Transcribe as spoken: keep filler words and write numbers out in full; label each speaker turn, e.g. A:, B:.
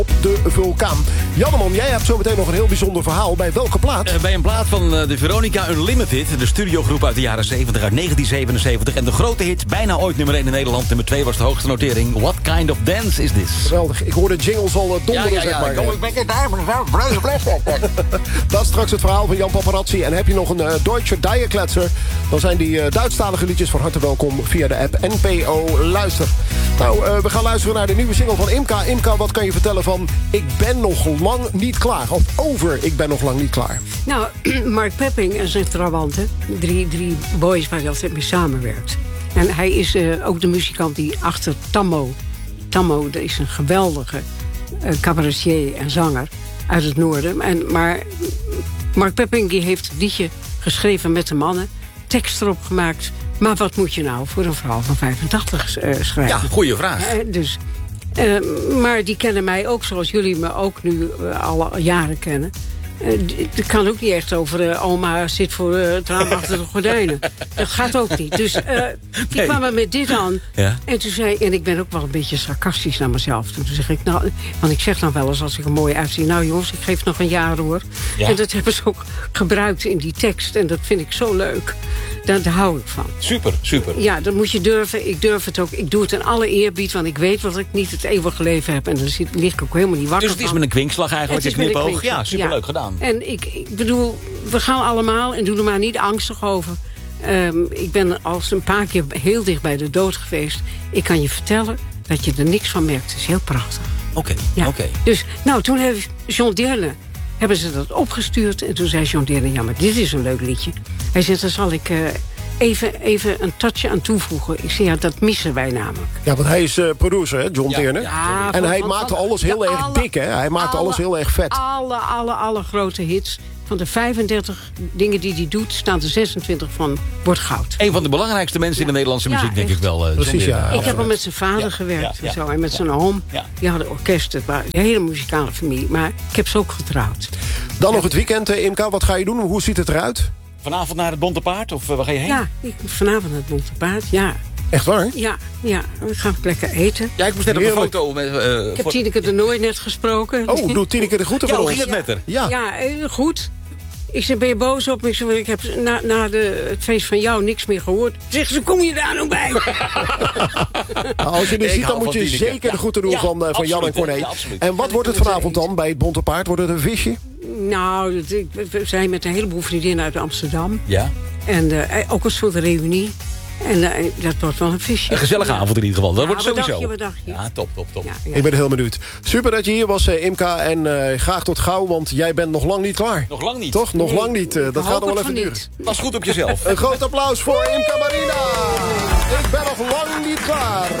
A: de vulkaan. Janneman, jij hebt zo meteen nog een heel bijzonder verhaal. Bij welke plaat?
B: Uh, bij een plaat van uh, de Veronica Unlimited. De studiogroep uit de jaren zeventig, uit negentien zevenenzeventig. En de grote hit, bijna ooit nummer één in Nederland. Nummer twee was de hoogste notering. What kind of dance is this?
A: Geweldig. Ik hoor de jingles al uh, donderen,
B: ja, ja, ja,
A: zeg maar.
B: Kom ik back in time.
A: Dat is straks het verhaal van Jan Paparazzi. En heb je nog een uh, Deutsche Dijkletser, dan zijn die uh, Duitsstalige liedjes van harte welkom via de app N P O Luister. Nou, uh, we gaan luisteren naar de nieuwe single van Imka. Imka, wat kan je vertellen van Ik ben nog lang niet klaar? Of over Ik ben nog lang niet klaar?
C: Nou, Mark Pepping en zijn trawanten. Drie, drie boys waar hij altijd mee samenwerkt. En hij is uh, ook de muzikant die achter Tammo... Tammo, dat is een geweldige uh, cabaretier en zanger uit het noorden. En, maar Mark Pepping die heeft het liedje geschreven met de mannen. Tekst erop gemaakt. Maar wat moet je nou voor een vrouw van vijfentachtig uh, schrijven?
B: Ja, goede vraag.
C: Uh, dus, uh, maar die kennen mij ook zoals jullie me ook nu uh, al jaren kennen. Het kan ook niet echt over uh, oma zit voor uh, het raam achter de gordijnen. Dat gaat ook niet. Dus uh, die nee. kwamen met dit aan. Ja. En toen zei en ik ben ook wel een beetje sarcastisch naar mezelf. Toen zeg ik, nou, want ik zeg dan wel eens als ik er mooi uitzie, nou jongens, ik geef nog een jaar hoor. Ja. En dat hebben ze ook gebruikt in die tekst. En dat vind ik zo leuk. Daar, daar hou ik van.
B: Super, super.
C: Ja, dat moet je durven. Ik durf het ook. Ik doe het in alle eerbied, want ik weet dat ik niet het eeuwige leven heb. En dan lig ik ook helemaal niet wakker.
B: Dus het is met een kwinkslag eigenlijk, je knipoog. Ja, superleuk ja. gedaan.
C: En ik, ik bedoel, we gaan allemaal, en doe er maar niet angstig over. Um, ik ben al een paar keer heel dicht bij de dood geweest. Ik kan je vertellen dat je er niks van merkt. Het is heel prachtig.
B: Oké, okay,
C: ja.
B: oké. Okay.
C: Dus, nou, toen heeft John Dearne, hebben ze dat opgestuurd. En toen zei John Dearne, ja, maar dit is een leuk liedje. Hij zegt, dan zal ik... Uh, Even, even een touchje aan toevoegen. Ik zeg, ja, dat missen wij namelijk.
A: Ja, want hij is uh, producer, hè, John Dearne. Ja, ja, en hij van, maakte van, alles heel erg alle, dik, hè? Hij maakte alle, alles heel erg vet.
C: Alle, alle, alle grote hits. Van de vijfendertig dingen die hij doet, staan er zesentwintig van wordt goud.
B: Een van de belangrijkste mensen ja. in de Nederlandse muziek, ja, denk ik wel. Uh,
A: Precies, ja.
C: Ik heb al met zijn vader ja. gewerkt ja. en zo. En met ja. zijn oom. Ja. Die hadden orkest. Het was een hele muzikale familie. Maar ik heb ze ook getrouwd.
A: Dan
C: ja.
A: nog het weekend, uh, Imka. Wat ga je doen? Hoe ziet het eruit?
B: Vanavond naar het Bonte Paard? Of uh, waar ga je heen?
C: Ja, ik, vanavond naar het Bonte Paard, ja.
A: Echt waar?
C: Ja, ja. We gaan lekker eten.
B: Ja, ik moest net op een foto. Met, uh,
C: ik heb voor... Tineke de Nooit net gesproken.
A: Oh, doet Tineke de groeten
B: ja,
A: van
B: ons?
A: ons?
B: Ja, hoe ging het met haar?
C: Ja, ja goed. Ik zei, ben je boos op me? Ik zei, ik heb na, na de, het feest van jou niks meer gehoord. Zeg ze, kom je daar nou bij?
A: Als je dit ziet, dan moet je
B: Tineke.
A: zeker
B: ja.
A: de groeten doen
B: ja,
A: van, uh, van
B: absoluut,
A: Jan en Corné.
B: Ja,
A: en wat wordt het vanavond dan bij het Bonte Paard? Wordt het een visje?
C: Nou, we zijn met een heleboel vriendinnen uit Amsterdam.
B: Ja.
C: En uh, ook een soort reunie. En uh, dat wordt wel een visje.
B: Een gezellige avond in ieder geval. Dat
C: ja,
B: wordt sowieso.
C: Dacht je, wat dacht je?
B: Ja, top, top, top. Ja,
A: ja. Ik ben heel benieuwd. Super dat je hier was, uh, Imka. En uh, graag tot gauw, want jij bent nog lang niet klaar.
B: Nog lang niet.
A: Toch? Nog
C: nee,
A: lang niet. Uh, dat gaat nog wel even duren.
B: Pas goed op jezelf.
A: Een groot applaus voor Imka Marina. Ik ben nog lang niet klaar.